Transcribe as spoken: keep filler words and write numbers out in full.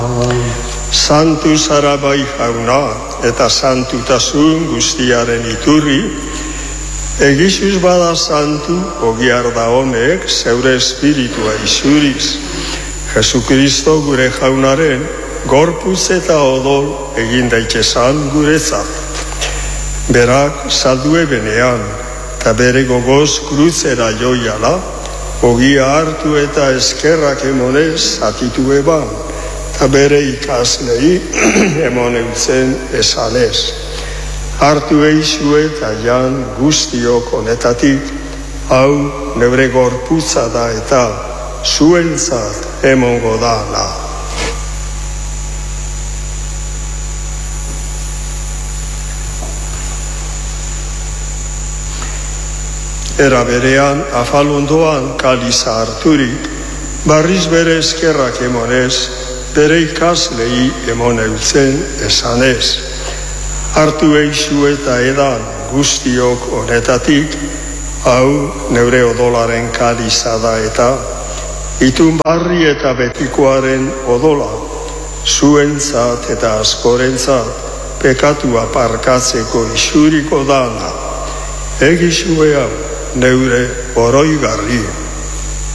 Santu zara bai jauna, eta santutasun guztiaren iturri, egizuz bada santu, ogiarda honek, zeure espiritua izuriz. Jesukristo gure jaunaren, gorputz eta odol egin daitezan guretzat. Berak saldue benean, eta bere gogoz kruzera joiala, ogia hartu eta eskerrak emonez atitu eban, eta bere ikaslei emon eutzen esanez. Hartu eizu eta jan guztiok honetatik, hau nebre gorputza da eta zuentzat emongo dana. Era berean, afalondoan kaliza harturik, barriz bere eskerrak emonez, bere ikaslei emon eutzen esanez. Hartu eizu eta edan guztiok honetatik, hau neure odolaren kaliza da eta, itun barri eta betikoaren odola, zuentzat eta askorentzat, pekatua parkatzeko isuriko dana, egizue hau, neure oroigarri.